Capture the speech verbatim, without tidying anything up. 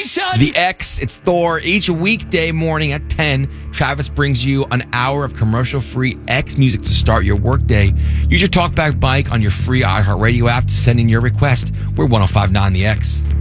son. The X, it's Thor. Each weekday morning at ten, Travis brings you an hour of commercial-free X music to start your workday. Use your TalkBack bike on your free iHeartRadio app to send in your request. We're one oh five point nine The X.